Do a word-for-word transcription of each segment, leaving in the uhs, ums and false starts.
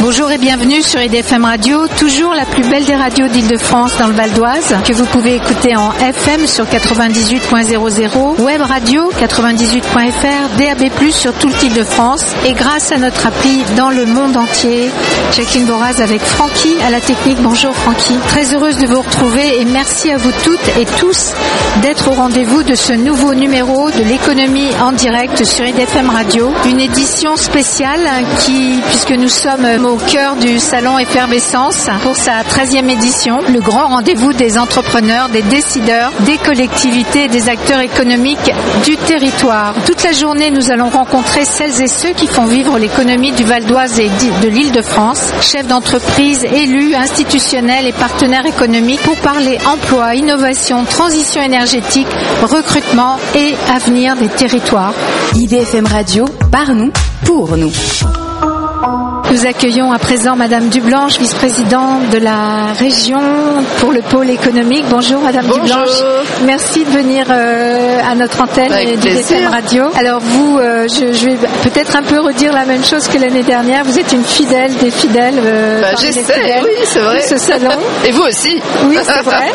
Bonjour et bienvenue sur I D F M Radio, toujours la plus belle des radios d'Île-de-France dans le Val d'Oise, que vous pouvez écouter en F M sur quatre-vingt-dix-huit point zéro zéro, Web Radio quatre-vingt-dix-huit point F R, D A B plus, sur toute l'Île-de-France et grâce à notre appli dans le monde entier. Jacqueline Boraz avec Francky à la technique. Bonjour Francky. Très heureuse de vous retrouver et merci à vous toutes et tous d'être au rendez-vous de ce nouveau numéro de l'économie en direct sur I D F M Radio. Une édition spéciale qui, puisque nous sommes au cœur du salon Effervescence pour sa treizième édition, le grand rendez-vous des entrepreneurs, des décideurs, des collectivités et des acteurs économiques du territoire. Toute la journée, nous allons rencontrer celles et ceux qui font vivre l'économie du Val d'Oise et de l'Île-de-France, chefs d'entreprise, élus, institutionnels et partenaires économiques pour parler emploi, innovation, transition énergétique, recrutement et avenir des territoires. I D F M Radio, par nous, pour nous. Nous accueillons à présent Madame Dublanche, vice-présidente de la région pour le pôle économique. Bonjour Madame Bonjour. Dublanche. Merci de venir euh, à notre antenne Avec d'I D F M Radio. Alors vous, euh, je, je vais peut-être un peu redire la même chose que l'année dernière. Vous êtes une fidèle des fidèles. Euh, bah, J'essaie, oui, c'est vrai. De ce salon. Et vous aussi. Oui, c'est vrai.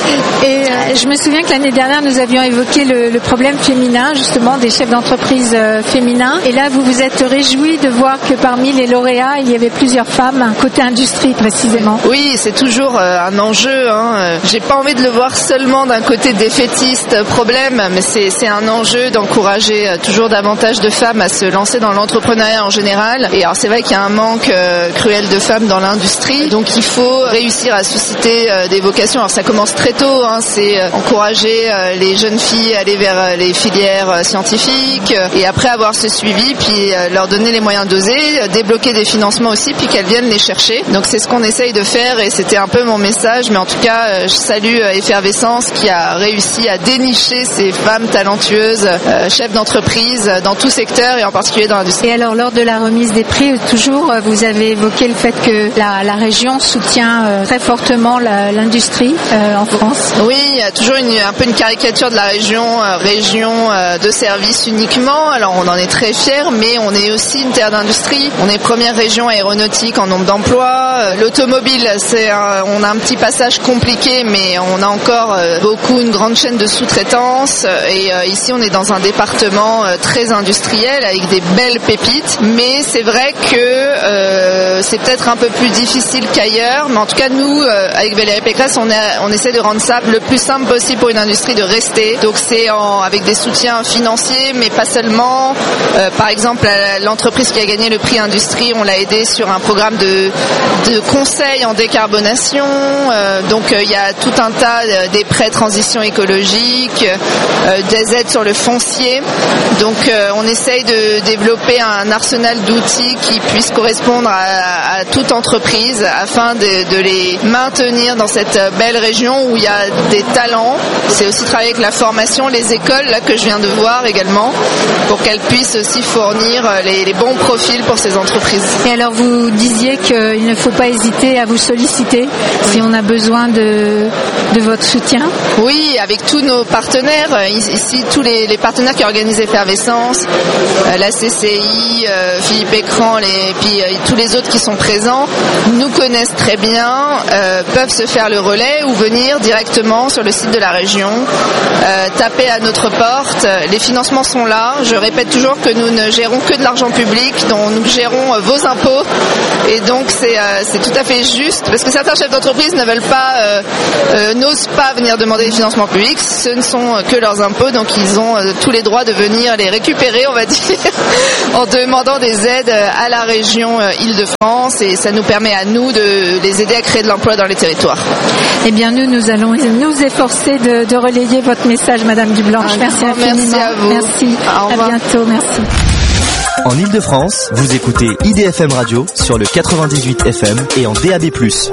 Et euh, je me souviens que l'année dernière, nous avions évoqué le, le problème féminin, justement, des chefs d'entreprise euh, féminins. Et là, vous vous êtes réjouis de voir que parmi les lauréats, il y avait plusieurs femmes, côté industrie précisément. Oui, c'est toujours euh, un enjeu. Hein. J'ai pas envie de le voir seulement d'un côté défaitiste problème, mais c'est, c'est un enjeu d'encourager euh, toujours davantage de femmes à se lancer dans l'entrepreneuriat en général. Et alors c'est vrai qu'il y a un manque euh, cruel de femmes dans l'industrie, donc il faut réussir à susciter euh, des vocations. Alors ça commence très tôt, hein. C'est euh, encourager euh, les jeunes filles à aller vers euh, les filières euh, scientifiques euh, et après avoir ce suivi, puis euh, leur donner les moyens d'oser, euh, débloquer des financement aussi, puis qu'elles viennent les chercher. Donc c'est ce qu'on essaye de faire et c'était un peu mon message, mais en tout cas je salue Effervescence qui a réussi à dénicher ces femmes talentueuses, euh, chefs d'entreprise dans tout secteur et en particulier dans l'industrie. Et alors lors de la remise des prix, toujours vous avez évoqué le fait que la, la région soutient euh, très fortement la, l'industrie euh, en France. Oui, il y a toujours une, un peu une caricature de la région, euh, région euh, de services uniquement. Alors on en est très fiers, mais on est aussi une terre d'industrie. On est première région aéronautique en nombre d'emplois. L'automobile, c'est un, on a un petit passage compliqué, mais on a encore euh, beaucoup, une grande chaîne de sous-traitance. Et euh, ici, on est dans un département euh, très industriel avec des belles pépites. Mais c'est vrai que euh, c'est peut-être un peu plus difficile qu'ailleurs. Mais en tout cas, nous, euh, avec Valérie Pécresse, on, a, on essaie de rendre ça le plus simple possible pour une industrie de rester. Donc c'est en, avec des soutiens financiers, mais pas seulement. Euh, par exemple, l'entreprise qui a gagné le prix industrie, on l'a aidé sur un programme de, de conseils en décarbonation. Euh, donc il euh, y a tout un tas euh, des prêts transition écologique, euh, des aides sur le foncier. Donc euh, on essaye de développer un arsenal d'outils qui puisse correspondre à, à toute entreprise afin de, de les maintenir dans cette belle région où il y a des talents. C'est aussi travailler avec la formation, les écoles là que je viens de voir également, pour qu'elles puissent aussi fournir les, les bons profils pour ces entreprises. Et alors vous disiez qu'il ne faut pas hésiter à vous solliciter oui. si on a besoin de, de votre soutien. Oui, avec tous nos partenaires, ici tous les, les partenaires qui organisent Effervescence, euh, la C C I, euh, Philippe Écran, et puis euh, tous les autres qui sont présents, nous connaissent très bien, euh, peuvent se faire le relais ou venir directement sur le site de la région, euh, taper à notre porte. Les financements sont là. Je répète toujours que nous ne gérons que de l'argent public, dont nous gérons euh, vos impôts. Et donc c'est, euh, c'est tout à fait juste, parce que certains chefs d'entreprise ne veulent pas, euh, euh, n'osent pas venir demander des financements publics. Ce ne sont que leurs impôts, donc ils ont euh, tous les droits de venir les récupérer, on va dire, en demandant des aides à la région euh, Île-de-France, et ça nous permet à nous de les aider à créer de l'emploi dans les territoires. Eh bien nous, nous allons nous efforcer de, de relayer votre message, Madame Dublanche. Un merci Merci infiniment. à vous. Merci. Au revoir. À bientôt. Merci. En Île-de-France, vous écoutez I D F M Radio sur le quatre-vingt-dix-huit F M et en D A B plus.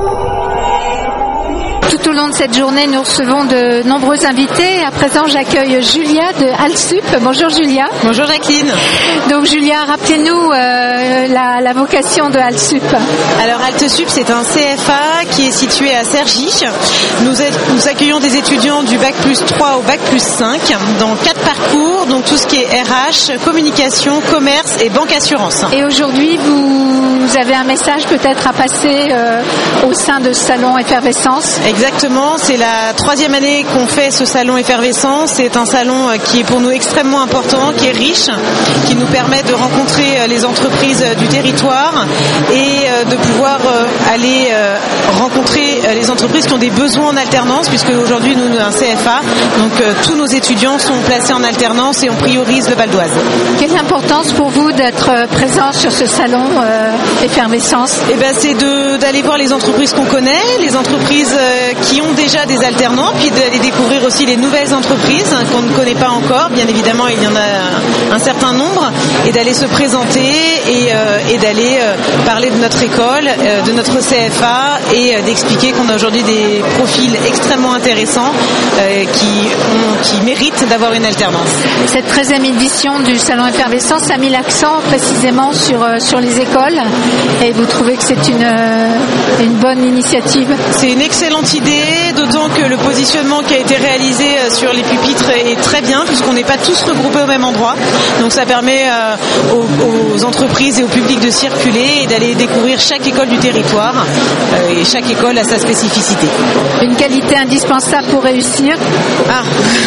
Tout au long de cette journée, nous recevons de nombreux invités. À présent, j'accueille Julia de Alsup. Bonjour Julia. Bonjour Jacqueline. Donc Julia, rappelez-nous euh, la, la vocation de Alsup. Alors Alsup, c'est un C F A qui est situé à Cergy. Nous, nous accueillons des étudiants du bac plus trois au bac plus cinq dans quatre parcours, donc tout ce qui est R H, communication, commerce et banque assurance. Et aujourd'hui, vous vous avez un message peut-être à passer euh, au sein de ce salon Effervescence. Exactement, c'est la troisième année qu'on fait ce salon Effervescence. C'est un salon qui est pour nous extrêmement important, qui est riche, qui nous permet de rencontrer les entreprises du territoire et de pouvoir aller rencontrer les entreprises qui ont des besoins en alternance, puisque aujourd'hui nous, un C F A, donc tous nos étudiants sont placés en alternance et on priorise le Val d'Oise. Quelle est l'importance pour vous d'être présent sur ce salon euh, Effervescence? Eh ben, c'est de, d'aller voir les entreprises qu'on connaît, les entreprises euh, qui ont déjà des alternants, puis d'aller découvrir aussi les nouvelles entreprises hein, qu'on ne connaît pas encore. Bien évidemment, il y en a un, un certain nombre, et d'aller se présenter et, euh, et d'aller euh, parler de notre école, euh, de notre C F A, et euh, d'expliquer qu'on a aujourd'hui des profils extrêmement intéressants euh, qui, ont, qui méritent d'avoir une alternance. Cette treizième édition du salon Effervescence a mis l'accent précisément sur, euh, sur les écoles, et vous trouvez que c'est une, euh, une bonne initiative? C'est une excellente idée, d'autant que le positionnement qui a été réalisé sur les pupitres est très bien, puisqu'on n'est pas tous regroupés au même endroit. Donc ça permet euh, aux, aux entreprises et au public de circuler et d'aller découvrir chaque école du territoire, euh, et chaque école a sa spécificité. Une qualité indispensable pour réussir? Ah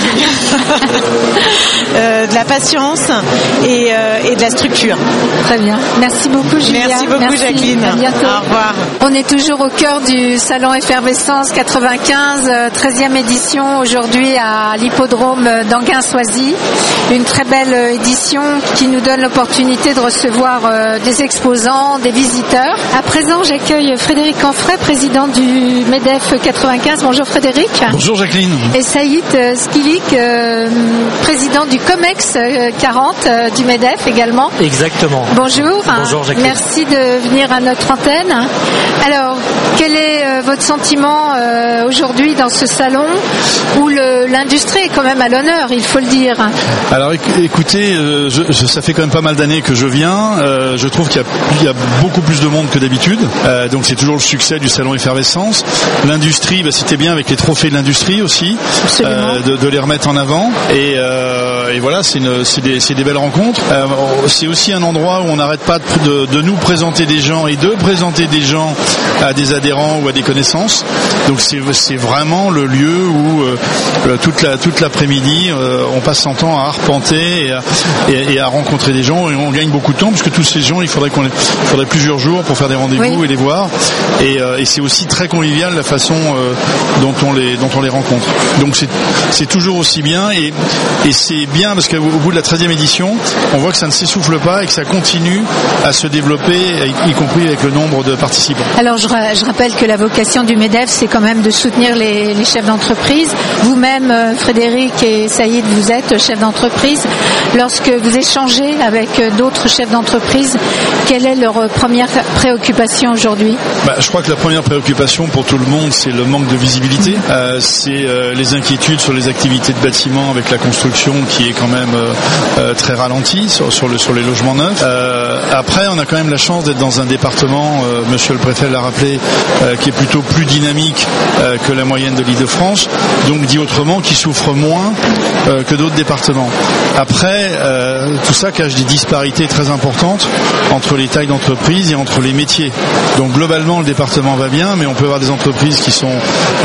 euh, de la patience et, euh, et de la structure. Très bien. Merci beaucoup, Julia. Merci beaucoup, Merci. Jacqueline. À bientôt. Au revoir. On est toujours au cœur du salon Effervescence quatre-vingt-quinze, treizième édition aujourd'hui à l'hippodrome d'Anguin-Soisy. Une très belle édition qui nous donne l'opportunité de recevoir des exposants, des visiteurs. À présent, j'accueille Frédéric Canfray, président du MEDEF quatre-vingt-quinze. Bonjour Frédéric. Bonjour Jacqueline. Et Saïd Skilic, euh, président du COMEX quarante euh, du MEDEF également. Exactement. Bonjour. Bonjour Jacqueline. Merci de venir à notre antenne. Alors, quel est euh, votre sentiment euh, aujourd'hui dans ce salon où le, l'industrie est quand même à l'honneur, il faut le dire? Alors écoutez, euh, je, je, ça fait quand même pas mal d'années que je viens. Euh, je trouve qu'il y a, il y a beaucoup plus de monde que d'habitude. Euh, donc c'est toujours le succès du salon Effervescence. L'industrie, bah, c'était bien avec les trophées de l'industrie aussi, euh, de, de les remettre en avant. Et, euh, et voilà, c'est, une, c'est, des, c'est des belles rencontres. Euh, c'est aussi un endroit où on n'arrête pas de, de nous présenter des gens et de présenter des gens à des adhérents ou à des connaissances. Donc c'est, c'est vraiment le lieu où euh, toute, la, toute l'après-midi, euh, on passe son temps à arpenter et à, et, et à rencontrer des gens, et on gagne beaucoup de temps puisque tous ces gens, il faudrait qu'on les, il faudrait plusieurs jours pour faire des rendez-vous oui. et les voir. Et, euh, et c'est aussi très convivial la façon euh, dont on les dont on les rencontre. Donc c'est c'est toujours aussi bien, et et c'est bien parce qu'au bout de la treizième édition, on voit que ça ne s'essouffle pas et que ça continue à se développer, y compris avec le nombre de participants. Alors je, je rappelle que la vocation du MEDEF, c'est quand même de soutenir les, les chefs d'entreprise. Vous-même, Frédéric et Saïd, vous êtes chef d'entreprise. Lorsque vous échangez avec d'autres chefs d'entreprise, quelle est leur première préoccupation aujourd'hui? Bah, je crois que la première préoccupation pour tout le monde, c'est le manque de visibilité. Euh, c'est euh, les inquiétudes sur les activités de bâtiment avec la construction qui est quand même euh, euh, très ralentie sur, sur, le, sur les logements neufs. Euh, après, on a quand même la chance d'être dans un département, euh, monsieur le préfet l'a rappelé, euh, qui est plutôt plus dynamique euh, que la moyenne de l'Île-de-France. Donc, dit autrement, qui souffre moins euh, que d'autres départements. Après, euh, tout ça cache des disparités très importantes entre les tailles d'entreprise et entre les métiers. Donc, globalement, le département va bien, mais on peut avoir des entreprises qui sont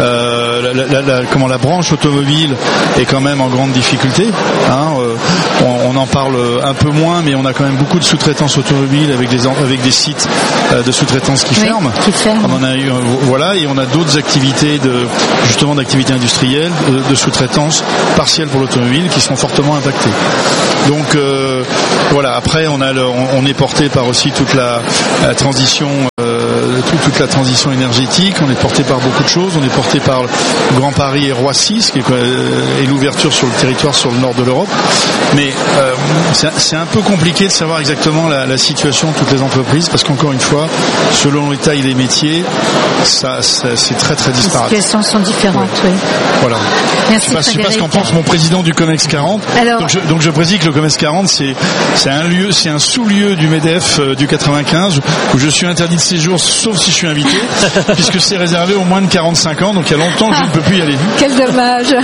euh, la, la, la, comment la branche automobile est quand même en grande difficulté. Hein, euh, on, on en parle un peu moins, mais on a quand même beaucoup de sous-traitance automobile avec des avec des sites euh, de sous-traitance qui oui, ferment. Qui ferment. On en a eu, euh, voilà, et on a d'autres activités de justement d'activités industrielles, de, de sous-traitance partielle pour l'automobile qui sont fortement impactées. Donc euh, voilà. Après, on a le, on, on est porté par aussi toute la, la transition. Euh, toute, toute la transition énergétique, on est porté par beaucoup de choses, on est porté par Grand Paris et Roissy, qui est, euh, et l'ouverture sur le territoire sur le nord de l'Europe. Mais euh, c'est, c'est un peu compliqué de savoir exactement la, la situation de toutes les entreprises, parce qu'encore une fois, selon les tailles et les métiers, ça, ça, c'est très très disparate. Les situations sont différentes, oui. oui. Voilà. Merci, je ne sais pas ce qu'en pense mon président du COMEX quarante. Alors, donc, je, donc je précise que le COMEX quarante, c'est, c'est un lieu, c'est un sous-lieu du MEDEF euh, du quatre-vingt-quinze où je suis interdit de séjour sauf si je suis invité, puisque c'est réservé aux moins de quarante-cinq ans, donc il y a longtemps que je ne peux plus y aller. Quel dommage.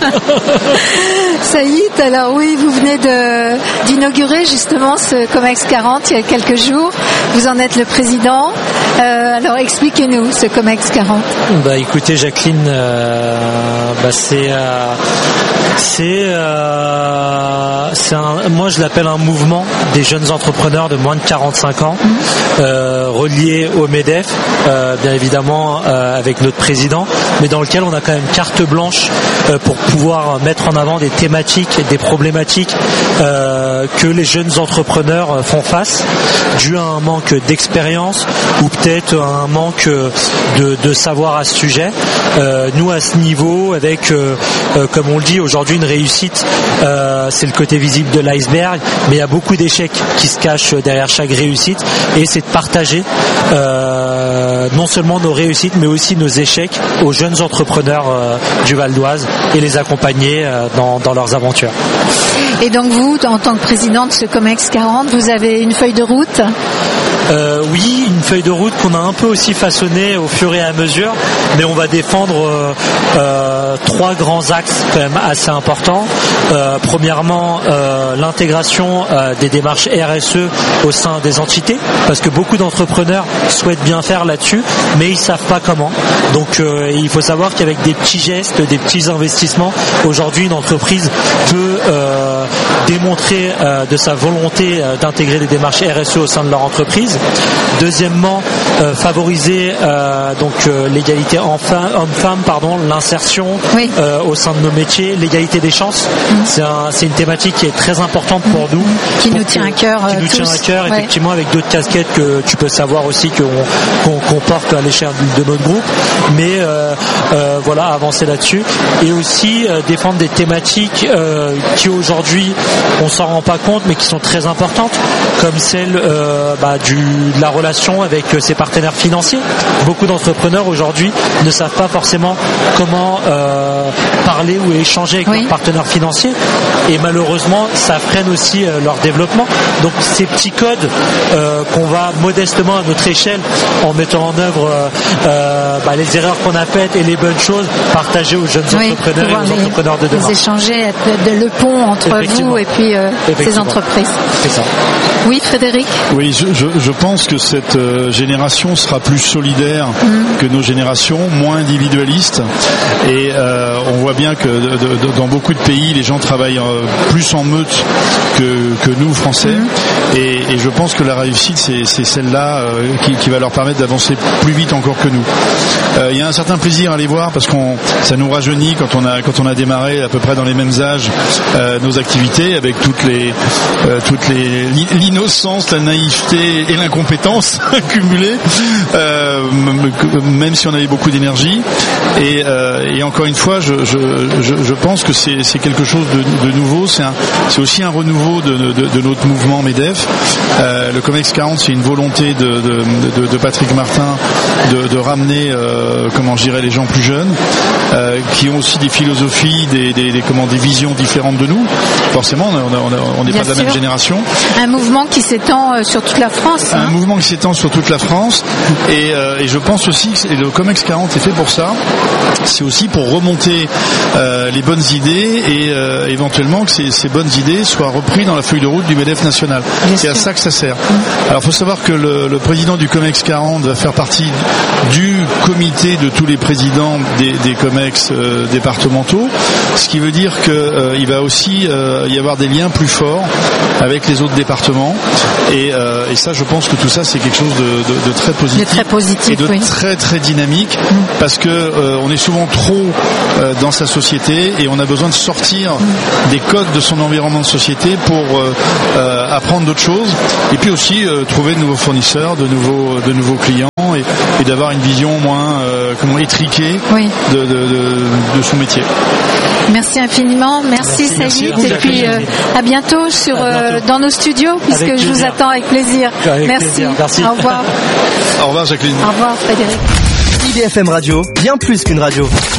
Saïd, alors oui, vous venez de, d'inaugurer justement ce COMEX quarante il y a quelques jours. Vous en êtes le président. Euh, alors expliquez-nous ce COMEX quarante. Bah écoutez Jacqueline, euh, bah c'est euh, c'est euh, c'est un, moi je l'appelle un mouvement des jeunes entrepreneurs de moins de quarante-cinq ans, mmh. euh, relié au MEDEF, euh, bien évidemment euh, avec notre président, mais dans lequel on a quand même carte blanche euh, pour pouvoir mettre en avant des thématiques et des problématiques euh, que les jeunes entrepreneurs font face, dû à un manque d'expérience ou peut-être à un manque de, de savoir à ce sujet. Euh, nous à ce niveau, avec euh, euh, comme on le dit aujourd'hui, une réussite, euh, c'est le côté visible de l'iceberg, mais il y a beaucoup d'échecs qui se cachent derrière chaque réussite, et c'est de partager euh, non seulement nos réussites mais aussi nos échecs aux jeunes entrepreneurs euh, du Val d'Oise et les accompagner euh, dans, dans leurs aventures. Et donc vous, en tant que président de ce COMEX quarante, vous avez une feuille de route ? Euh, oui, une feuille de route qu'on a un peu aussi façonnée au fur et à mesure, mais on va défendre euh, euh, trois grands axes quand même assez importants. Euh, premièrement, euh, l'intégration euh, des démarches R S E au sein des entités, parce que beaucoup d'entrepreneurs souhaitent bien faire là-dessus, mais ils savent pas comment. Donc euh, il faut savoir qu'avec des petits gestes, des petits investissements, aujourd'hui une entreprise peut euh, démontrer euh, de sa volonté euh, d'intégrer des démarches R S E au sein de leur entreprise. Deuxièmement, euh, favoriser euh, donc euh, l'égalité homme-femme, pardon, l'insertion oui. euh, au sein de nos métiers, l'égalité des chances. Mmh. C'est, un, c'est une thématique qui est très importante pour nous, qui pour nous tient que, à cœur, qui nous tous. tient à cœur, ouais. effectivement, avec d'autres casquettes que tu peux savoir aussi qu'on, qu'on, qu'on porte à l'échelle de notre groupe. Mais euh, euh, voilà, avancer là-dessus, et aussi euh, défendre des thématiques euh, qui aujourd'hui on s'en rend pas compte, mais qui sont très importantes, comme celle euh, bah, du de la relation avec ses partenaires financiers. Beaucoup d'entrepreneurs aujourd'hui ne savent pas forcément comment euh, parler ou échanger avec oui. leurs partenaires financiers, et malheureusement ça freine aussi euh, leur développement. Donc ces petits codes euh, qu'on va modestement à notre échelle, en mettant en œuvre euh, euh, bah, les erreurs qu'on a faites et les bonnes choses, partager aux jeunes oui, entrepreneurs et aux les, entrepreneurs de demain. Les échanger, être de, de, le pont entre vous et puis euh, ces entreprises. C'est ça. Oui, Frédéric. Oui, je, je, je pense que cette euh, génération sera plus solidaire mmh. que nos générations, moins individualiste, et euh, on voit bien que de, de, dans beaucoup de pays, les gens travaillent euh, plus en meute que, que nous, Français, mmh. et, et je pense que la réussite, c'est, c'est celle-là euh, qui, qui va leur permettre d'avancer plus vite encore que nous. Il euh, y a un certain plaisir à les voir, parce qu'on ça nous rajeunit quand on a quand on a démarré à peu près dans les mêmes âges euh, nos activités, avec toutes les euh, toutes les l'innocence, la naïveté et l'incompétence cumulées, euh, même si on avait beaucoup d'énergie. Et, euh, et encore une fois, je, je, je, je pense que c'est, c'est quelque chose de, de nouveau. C'est, un, c'est aussi un renouveau de, de, de notre mouvement MEDEF. Euh, le COMEX quarante, c'est une volonté de, de, de, de Patrick Martin de, de ramener, euh, comment je dirais, les gens plus jeunes, euh, qui ont aussi des philosophies, des, des, des, comment, des visions différentes de nous. Forcément, on n'est pas de la même génération. Un mouvement qui s'étend euh, sur toute la France. Hein. Un mouvement qui s'étend sur toute la France, et, euh, et je pense aussi que le COMEX quarante est fait pour ça. C'est aussi pour remonter euh, les bonnes idées, et euh, éventuellement que ces, ces bonnes idées soient reprises dans la feuille de route du MEDEF national. Bien C'est sûr. À ça que ça sert. Mmh. Alors il faut savoir que le, le président du COMEX quarante va faire partie du comité de tous les présidents des, des COMEX euh, départementaux, ce qui veut dire qu'il euh, va aussi euh, y avoir des liens plus forts avec les autres départements, et, euh, et ça, je pense que tout ça, c'est quelque chose de, de, de très positif, de très positif et de oui. très très dynamique, mmh. parce que euh, on est souvent trop euh, dans sa société, et on a besoin de sortir mmh. des codes de son environnement de société pour euh, euh, apprendre d'autres choses, et puis aussi euh, trouver de nouveaux fournisseurs, de nouveaux de nouveaux clients, et, et d'avoir une vision moins euh, comment étriquée oui. de, de, de, de son métier. Merci infiniment, merci, merci Saïd, et puis euh, à bientôt sur à bientôt. Euh, dans nos studios, puisque avec je plaisir. Vous attends avec plaisir. Avec merci. Plaisir. Merci. Au revoir. Au revoir Jacqueline. Au revoir Frédéric. I D F M Radio, bien plus qu'une radio.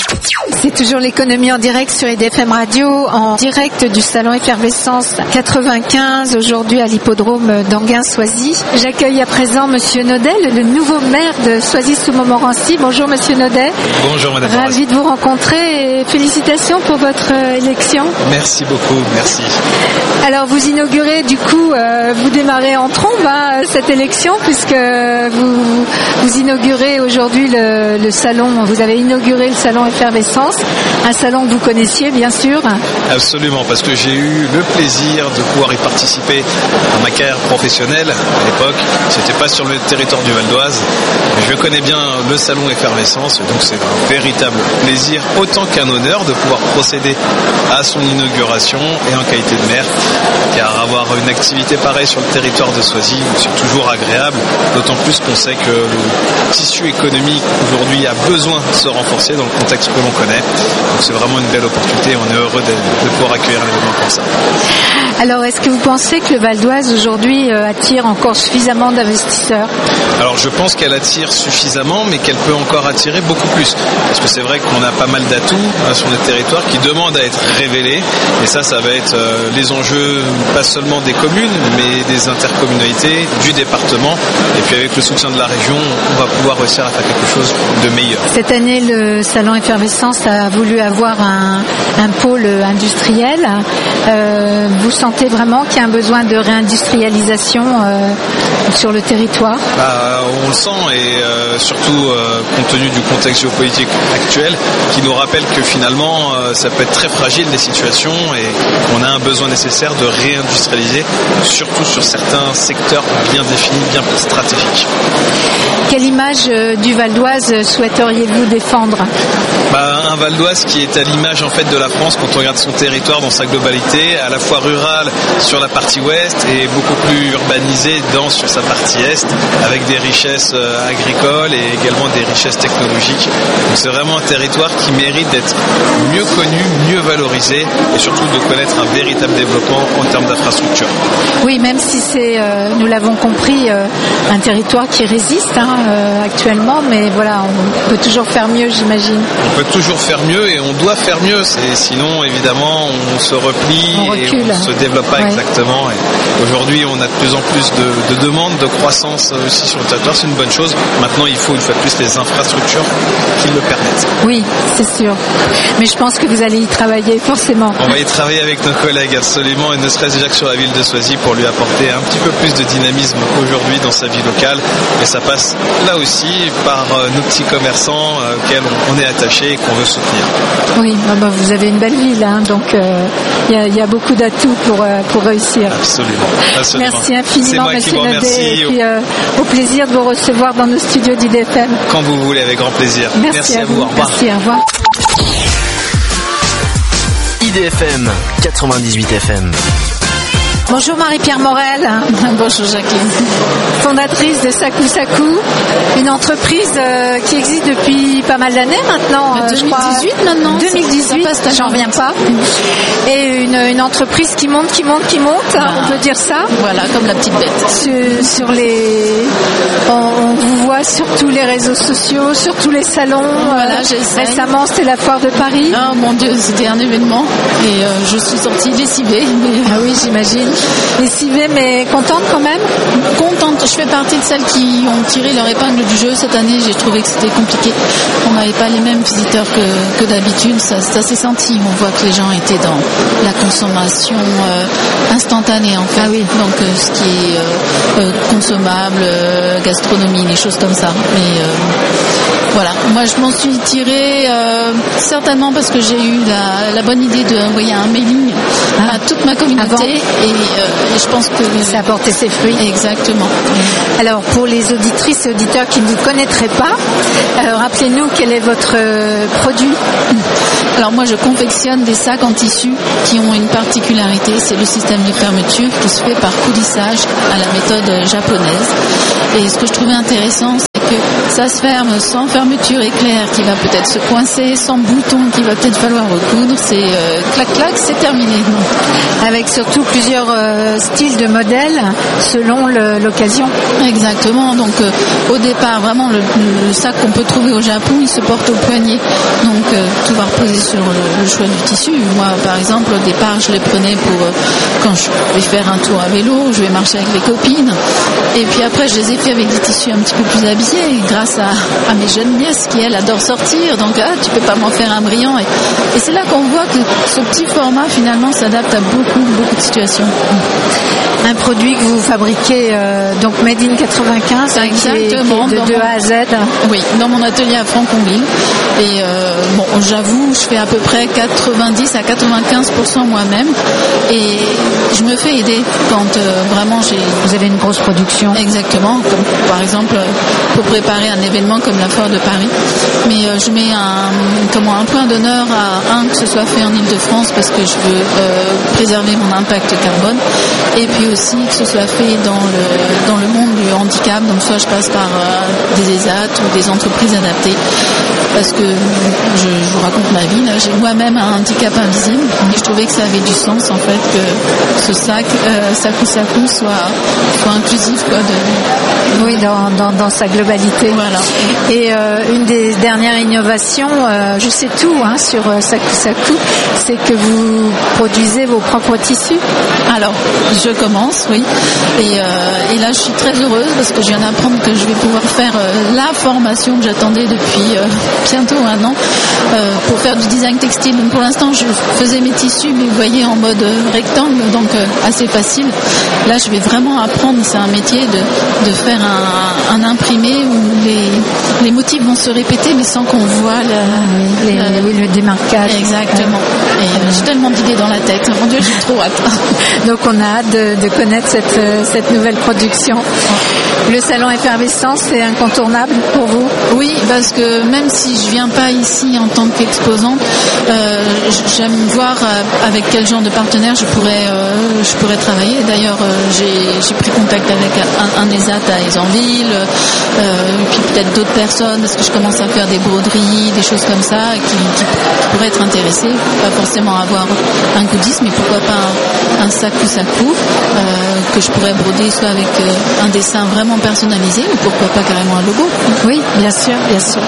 C'est toujours l'économie en direct sur I D F M Radio, en direct du salon Effervescence quatre-vingt-quinze, aujourd'hui à l'hippodrome d'Anguin-Soisy. J'accueille à présent Monsieur Naudet, le nouveau maire de Soisy-sous-Montmorency. Bonjour Monsieur Naudet. Bonjour Madame. Ravi de vous rencontrer et félicitations pour votre élection. Merci beaucoup, merci. Alors vous inaugurez du coup, euh, vous démarrez en trombe hein, cette élection puisque vous, vous inaugurez aujourd'hui le, le salon, vous avez inauguré le salon Effervescence, un salon que vous connaissiez bien sûr. Absolument, parce que j'ai eu le plaisir de pouvoir y participer dans ma carrière professionnelle à l'époque. C'était pas sur le territoire du Val d'Oise, mais je connais bien le salon Effervescence, donc c'est un véritable plaisir, autant qu'un honneur de pouvoir procéder à son inauguration et en qualité de maire, car avoir une activité pareille sur le territoire de Soisy, c'est toujours agréable, d'autant plus qu'on sait que le tissu économique aujourd'hui a besoin de se renforcer dans le contexte que l'on connaît. Donc c'est vraiment une belle opportunité, on est heureux de, de pouvoir accueillir un événement comme ça. Alors est-ce que vous pensez que le Val d'Oise aujourd'hui euh, attire encore suffisamment d'investisseurs? Alors je pense qu'elle attire suffisamment, mais qu'elle peut encore attirer beaucoup plus. Parce que c'est vrai qu'on a pas mal d'atouts hein, sur notre territoire qui demandent à être révélés. Et ça, ça va être euh, les enjeux pas seulement des communes, mais des intercommunalités, du département. Et puis avec le soutien de la région, on va pouvoir réussir à faire quelque chose de meilleur. Cette année, le salon Effervescence a voulu avoir un, un pôle industriel. Euh, vous sentez vraiment qu'il y a un besoin de réindustrialisation euh, sur le territoire? Bah, on le sent et euh, surtout euh, compte tenu du contexte géopolitique actuel qui nous rappelle que finalement euh, ça peut être très fragile des situations et qu'on a un besoin nécessaire de réindustrialiser, surtout sur certains secteurs bien définis, bien stratégiques. Quelle image euh, du Val d'Oise souhaiteriez-vous défendre? Bah, un Val d'Oise qui est à l'image en fait de la France quand on regarde son territoire dans sa globalité, à la fois rural sur la partie ouest et beaucoup plus urbanisé dans sur sa partie est, avec des richesses euh, agricoles et également des richesses technologiques. Donc c'est vraiment un territoire qui mérite d'être mieux connu, mieux valorisé et surtout de connaître un véritable développement en termes d'infrastructure. Oui, même si c'est, euh, nous l'avons compris, euh, un territoire qui résiste hein, euh, actuellement, mais voilà, on peut toujours faire mieux, j'imagine. On peut toujours faire mieux et on doit faire mieux, c'est, sinon évidemment on se replie on et on ne se développe pas ouais. exactement. Et aujourd'hui on a de plus en plus de, de demandes, de croissance aussi sur le territoire, c'est une bonne chose. Maintenant il faut une fois de plus les infrastructures qui le permettent. Oui, c'est sûr. Mais je pense que vous allez y travailler forcément. On va y travailler avec nos collègues absolument, et ne serait-ce déjà que sur la ville de Soisy pour lui apporter un petit peu plus de dynamisme aujourd'hui dans sa vie locale. Et ça passe là aussi par nos petits commerçants auxquels on est attaché et qu'on veut soutenir. Oui, bah vous avez une belle ville, hein, donc il euh, y, y a beaucoup d'atouts pour, euh, pour réussir. Absolument, absolument. Merci infiniment, M. Naudet, et puis euh, au plaisir de vous recevoir dans nos studios d'I D F M. Quand vous voulez, avec grand plaisir. Merci, Merci à, à vous, vous. au revoir. Merci, au revoir. I D F M quatre-vingt-dix-huit F M. Bonjour Marie-Pierre Morel. Bonjour Jacqueline. Fondatrice de Sakou Sakou, une entreprise euh, qui existe depuis pas mal d'années maintenant. Euh, deux mille dix-huit je crois, maintenant. deux mille dix-huit, j'en reviens pas. Et une, une entreprise qui monte, qui monte, qui monte, bah, on peut dire ça. Voilà, comme la petite bête. Sur, sur les, on, on vous voit sur tous les réseaux sociaux, sur tous les salons. Voilà, euh, récemment, c'était la foire de Paris. Oh mon Dieu, c'était un événement et euh, je suis sortie lessivée. Mais... Ah oui, j'imagine. Lessivée, mais contente quand même. Contente. Je fais partie de celles qui ont tiré leur épingle du jeu cette année. J'ai trouvé que c'était compliqué. On n'avait pas les mêmes visiteurs que, que d'habitude. Ça, ça s'est senti. On voit que les gens étaient dans la consommation euh, instantanée en fait. Ah oui. Donc euh, ce qui est euh, euh, consommable, euh, gastronomie, les choses comme ça. Mais euh, voilà. Moi, je m'en suis tirée euh, certainement parce que j'ai eu la, la bonne idée d'envoyer un mailing ah. à toute ma communauté. Avant. Et, euh, et je pense que ça a porté ses fruits. Exactement. Alors pour les auditrices et auditeurs qui ne vous connaîtraient pas, euh, rappelez-nous quel est votre euh, produit. Alors moi je confectionne des sacs en tissu qui ont une particularité, c'est le système de fermeture qui se fait par coulissage à la méthode japonaise. Et ce que je trouvais intéressant, c'est que ça se ferme sans fermeture éclair qui va peut-être se coincer, sans bouton qu'il va peut-être falloir recoudre. C'est euh, clac clac, c'est terminé. Non. Avec surtout plusieurs euh, styles de modèles selon le, l'occasion. Exactement. Donc euh, au départ, vraiment le, le sac qu'on peut trouver au Japon, il se porte au poignet. Donc euh, tout va reposer sur le, le choix du tissu. Moi, par exemple, au départ, je les prenais pour euh, quand je vais faire un tour à vélo, je vais marcher avec les copines. Et puis après, je les ai fait avec des tissus un petit peu plus habillés, grâce à, à mes jeunes nièces qui, elles, adorent sortir. Donc, ah, tu peux pas m'en faire un brillant. Et, et c'est là qu'on voit que ce petit format, finalement, s'adapte à beaucoup, beaucoup de situations. Un produit que vous fabriquez, euh, donc Made in quatre-vingt-quinze, qui est, qui est de, de A à Z. Oui, dans mon atelier à Franconville. Et euh, bon, j'avoue, je fais à peu près quatre-vingt-dix à quatre-vingt-quinze pour cent moi-même. Et je me fais aider quand euh, vraiment j'ai... Vous avez une grosse production. Exactement, comme par exemple pour préparer un événement comme la Foire de Paris. Mais euh, je mets un, comment, un point d'honneur à un, que ce soit fait en Ile-de-France parce que je veux euh, préserver mon impact carbone. Et puis aussi que ce soit fait dans le, dans le monde du handicap. Donc soit je passe par euh, des E S A T ou des entreprises adaptées. Parce que je, je vous raconte ma vie, là, j'ai moi-même un handicap invisible et je trouvais que ça avait du sens en fait que ce sac, euh, Saku Saku soit, soit inclusif quoi, de... Oui, dans, dans, dans sa globalité. Voilà. Et euh, une des dernières innovations, euh, je sais tout hein, sur euh, Saku Saku, c'est que vous produisez vos propres tissus. Alors, je commence, oui. Et, euh, et là, je suis très heureuse parce que je viens d'apprendre que je vais pouvoir faire euh, la formation que j'attendais depuis euh, bientôt un an euh, pour faire du design textile. Donc pour l'instant, je faisais mes tissus, mais vous voyez, en mode rectangle, donc euh, assez facile. Là, je vais vraiment apprendre, c'est un métier de, de faire un, un imprimé où les, les motifs vont se répéter, mais sans qu'on voit la, les, la, oui, le démarquage. Exactement. Et euh, j'ai tellement d'idées dans la tête. Mon Dieu, j'ai trop hâte. Donc on a hâte de, de connaître cette, cette nouvelle production. Le salon Effervescence, c'est incontournable pour vous? Oui, parce que même si je viens pas ici en tant qu'exposante, euh, j'aime voir avec quel genre de partenaire je pourrais, euh, je pourrais travailler. D'ailleurs, euh, j'ai, j'ai pris contact avec un, un E S A T à Aisanville, euh, puis peut-être d'autres personnes, parce que je commence à faire des broderies, des choses comme ça, qui, qui, qui pourraient être intéressées. Pas forcément avoir un goodies, mais pourquoi pas un, un Saku Saku euh, que je pourrais broder soit avec euh, un dessin vraiment personnalisé, ou pourquoi pas carrément un logo. Oui, bien sûr, bien sûr.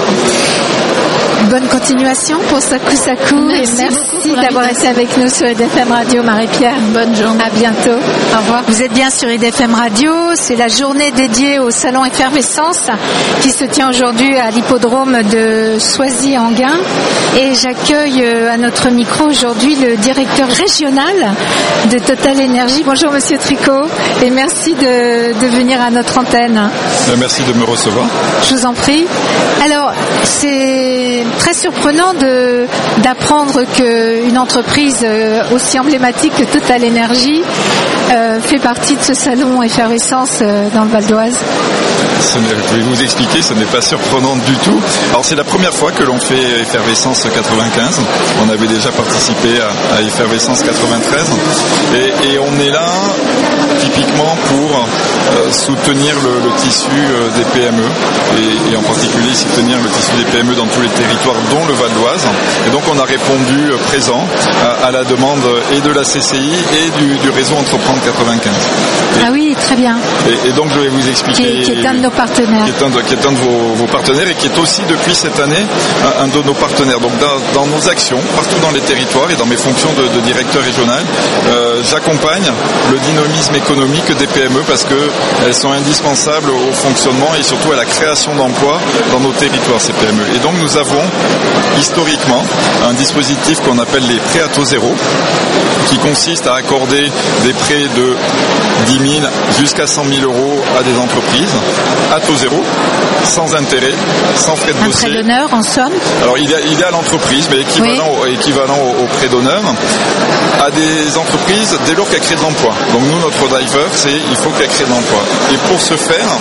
Bonne continuation pour Saku Saku. Merci, et merci d'avoir été avec nous sur I D F M Radio, Marie-Pierre. Bonne journée. À bientôt. Au revoir. Vous êtes bien sur I D F M Radio. C'est la journée dédiée au salon Effervescence qui se tient aujourd'hui à l'hippodrome de Soisy-Enghien. Et j'accueille à notre micro aujourd'hui le directeur régional de Total Énergie. Bonjour Monsieur Tricot et merci de, de venir à notre antenne. Merci de me recevoir. Je vous en prie. Alors, c'est très surprenant de, d'apprendre qu'une entreprise aussi emblématique que Total Énergie euh, fait partie de ce salon Effervescence euh, dans le Val d'Oise. Je vais vous expliquer, ce n'est pas surprenant du tout. Alors c'est la première fois que l'on fait Effervescence quatre-vingt-quinze. On avait déjà participé à, à Effervescence quatre-vingt-treize. Et, et on est là typiquement pour euh, soutenir le, le tissu euh, des P M E et, et en particulier soutenir le tissu des P M E dans tous les territoires dont le Val d'Oise. Et donc on a répondu euh, présent à, à la demande et de la C C I et du, du réseau Entreprendre quatre-vingt-quinze. Et, ah oui, très bien. Et, et donc je vais vous expliquer... Qui est, qui est un de nos partenaires. Qui est un de, qui est un de vos, vos partenaires et qui est aussi depuis cette année un, un de nos partenaires. Donc dans, dans nos actions, partout dans les territoires et dans mes fonctions de, de directeur régional, euh, j'accompagne le dynamisme économique des P M E parce qu'elles sont indispensables au fonctionnement et surtout à la création d'emplois dans nos territoires, ces P M E. Et donc nous avons historiquement un dispositif qu'on appelle les prêts à taux zéro qui consiste à accorder des prêts de dix mille jusqu'à cent mille euros à des entreprises à taux zéro, sans intérêt, sans frais de un dossier. Un prêt d'honneur en somme. Alors il y a, il y a l'entreprise, mais équivalent, oui. au, équivalent au, au prêt d'honneur, à des entreprises dès lors qu'elles créent de l'emploi. Donc nous, notre driver, c'est il faut qu'elles créent de l'emploi. Et pour ce faire,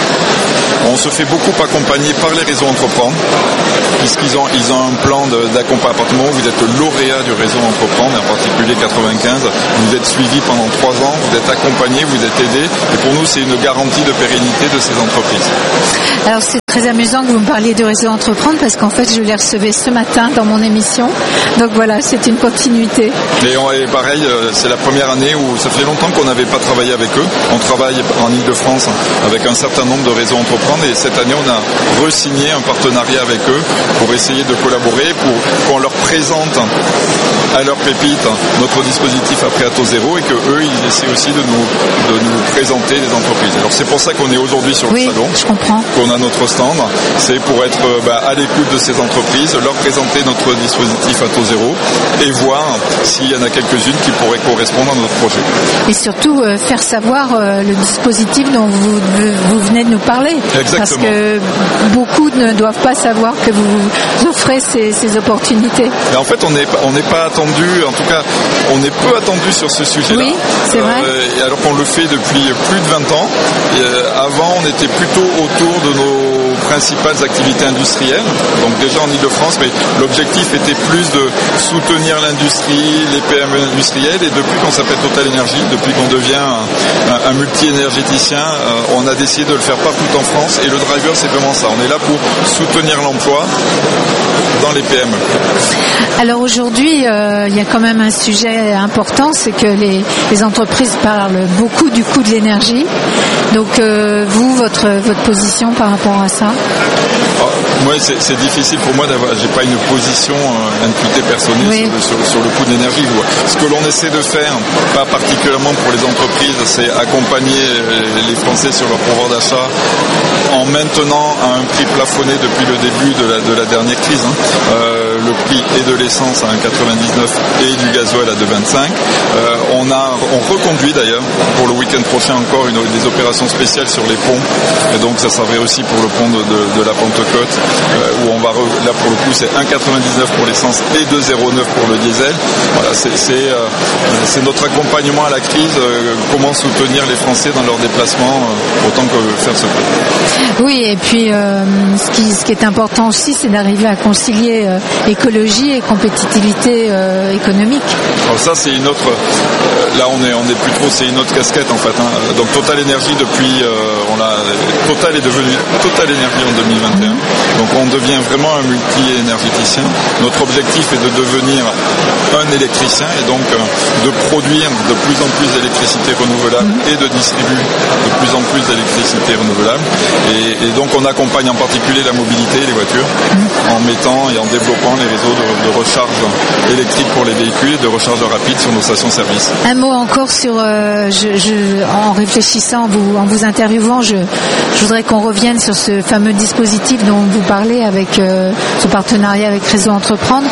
on se fait beaucoup accompagner par les réseaux Entreprendre, puisqu'ils ont, ils ont un plan d'accompagnement. À partir du moment où vous êtes lauréat du réseau Entreprendre, en particulier quatre-vingt-quinze, vous êtes suivi pendant trois ans, vous êtes accompagné, vous êtes aidé. Et pour nous, c'est une garantie de pérennité de ces entreprises. Alors c'est Très amusant que vous me parliez de Réseau Entreprendre parce qu'en fait je les recevais ce matin dans mon émission. Donc voilà, c'est une continuité. Et, on, et pareil, c'est la première année où ça fait longtemps qu'on n'avait pas travaillé avec eux. On travaille en Ile-de-France avec un certain nombre de Réseaux Entreprendre et cette année on a re-signé un partenariat avec eux pour essayer de collaborer, pour qu'on leur présente à leur pépite notre dispositif après à taux zéro et que eux ils essaient aussi de nous, de nous présenter les entreprises. Alors c'est pour ça qu'on est aujourd'hui sur le oui, salon, je comprends. Qu'on a notre stand. C'est pour être bah, à l'écoute de ces entreprises, leur présenter notre dispositif à taux zéro et voir s'il y en a quelques-unes qui pourraient correspondre à notre projet. Et surtout euh, faire savoir euh, le dispositif dont vous, vous venez de nous parler. Exactement. Parce que beaucoup ne doivent pas savoir que vous offrez ces, ces opportunités. Mais en fait, on n'est on n'est pas attendu, en tout cas, on est peu attendu sur ce sujet-là. Oui, c'est vrai. Euh, et alors qu'on le fait depuis plus de vingt ans. Et, euh, avant, on était plutôt autour de nos principales activités industrielles, donc déjà en Ile-de-France, mais l'objectif était plus de soutenir l'industrie, les P M E industrielles, et depuis qu'on s'appelle Total Energy, depuis qu'on devient un, un, un multi-énergéticien, euh, on a décidé de le faire partout en France, et le driver c'est vraiment ça, on est là pour soutenir l'emploi dans les P M E. Alors aujourd'hui, euh, il y a quand même un sujet important, c'est que les, les entreprises parlent beaucoup du coût de l'énergie. Donc euh, vous, votre, votre position par rapport à ça? Oh, moi, c'est, c'est difficile pour moi d'avoir. J'ai pas une position euh, intuitée personnelle oui. sur, le, sur, sur le coût de l'énergie. Ce que l'on essaie de faire, pas particulièrement pour les entreprises, c'est accompagner les Français sur leur pouvoir d'achat en maintenant à un prix plafonné depuis le début de la, de la dernière crise. Hein. Euh, le prix est de l'essence à un virgule quatre-vingt-dix-neuf et du gasoil à deux virgule vingt-cinq. Euh, on a, on reconduit d'ailleurs pour le week-end prochain encore une, des opérations spéciales sur les ponts. Et donc ça servirait aussi pour le pont de, de, de la Pentecôte, euh, où on va re, là pour le coup c'est un virgule quatre-vingt-dix-neuf pour l'essence et deux virgule zéro neuf pour le diesel. Voilà, c'est, c'est, euh, c'est notre accompagnement à la crise. Euh, comment soutenir les Français dans leurs déplacements euh, autant que faire se peut. Oui, et puis euh, ce, qui, ce qui est important aussi, c'est d'arriver à concilier euh, écologie et compétitivité euh, économique. Alors ça, c'est une autre. Euh, là, on est, on est plus trop. C'est une autre casquette en fait. Hein. Donc Total Energy depuis, euh, on a Total est devenu Total Energy en deux mille vingt et un. Donc on devient vraiment un multi-énergéticien. Notre objectif est de devenir un électricien et donc euh, de produire de plus en plus d'électricité renouvelable et de distribuer de plus en plus d'électricité renouvelable. Et, et donc on accompagne en particulier la mobilité et les voitures en mettant et en développant les réseaux de, de recharge électrique pour les véhicules et de recharge rapide sur nos stations-service. Un mot encore sur, euh, je, je, en réfléchissant, en vous, en vous interviewant, je, je voudrais qu'on revienne sur ce fameux dispositif dont vous parlez avec euh, ce partenariat avec Réseau Entreprendre.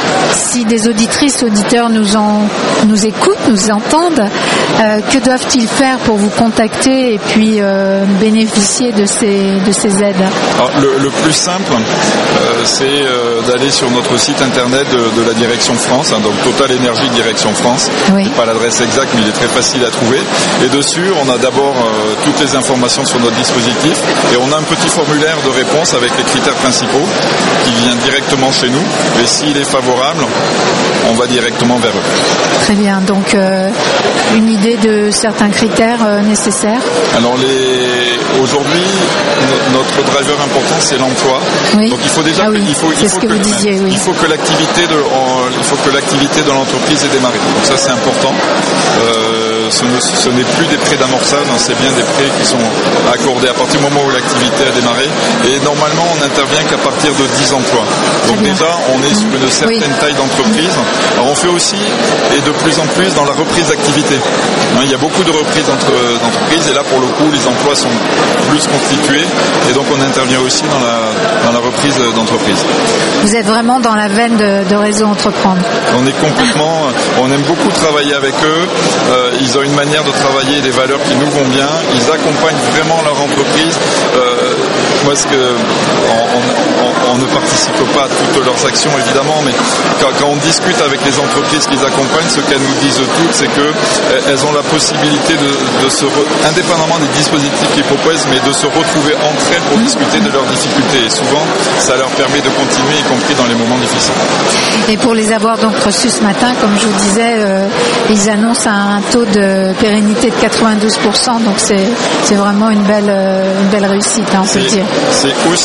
Si des auditrices, auditeurs nous, en, nous écoutent, nous entendent, euh, que doivent-ils faire pour vous contacter et puis euh, bénéficier de ces, de ces aides? Alors, le, le plus simple, euh, c'est euh, d'aller sur notre site internet de, de la Direction France, hein, donc Total Énergie Direction France. Oui. Je n'ai pas l'adresse exacte, mais il est très facile à trouver. Et dessus, on a d'abord euh, toutes les informations sur notre dispositif et on a un petit formulaire de réponse avec les critères principaux qui vient directement chez nous. Et s'il est favorable, on va directement vers eux. Très bien, donc euh, une idée de certains critères euh, nécessaires. Alors les... aujourd'hui, no- notre driver important c'est l'emploi. Oui. Donc il faut déjà, ah oui. il faut, c'est il faut ce que, que vous disiez, oui. il faut que l'activité de, en, il faut que l'activité de l'entreprise ait démarré. Donc ça c'est important. Euh, ce, ne, ce n'est plus des prêts d'amorçage, hein, c'est bien des prêts qui sont accordés à partir du moment où l'activité a démarré. Et normalement on n'intervient qu'à partir de dix emplois. Donc déjà on est sur une certaine oui. taille d'entreprise. Alors on fait aussi et de plus en plus dans la reprise d'activité. Hein, il y a beaucoup de reprises entre, d'entreprises et là pour le coup les emplois sont plus constitués et donc on intervient aussi dans la, dans la reprise d'entreprise. Vous êtes vraiment dans la veine de, de Réseau Entreprendre. On est complètement, on aime beaucoup travailler avec eux. Euh, ils ont une manière de travailler, des valeurs qui nous vont bien. Ils accompagnent vraiment leur entreprise. Euh, moi, ce que on, on, on ne participe pas à toutes leurs actions évidemment, mais quand, quand on discute avec les entreprises qu'ils accompagnent, ce qu'elles nous disent toutes, c'est que elles ont la possibilité de, de se, re, indépendamment des dispositifs qu'ils proposent, mais de se retrouver entre elles pour discuter de leurs difficultés. Et souvent, ça leur permet de continuer, y compris dans les moments difficiles. Et pour les avoir donc reçus ce matin, comme je vous disais, euh, ils annoncent un taux de pérennité de quatre-vingt-douze pour cent, donc c'est, c'est vraiment une belle, euh, une belle réussite, hein, on c'est, peut dire. C'est aussi